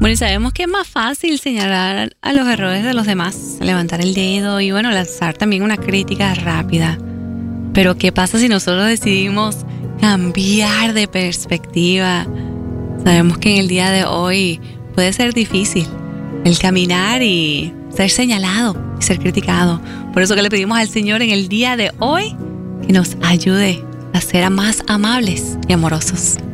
Bueno, y sabemos que es más fácil señalar a los errores de los demás, levantar el dedo y bueno, lanzar también una crítica rápida. Pero ¿qué pasa si nosotros decidimos cambiar de perspectiva? Sabemos que en el día de hoy puede ser difícil el caminar y ser señalado y ser criticado. Por eso que le pedimos al Señor en el día de hoy que nos ayude a ser más amables y amorosos.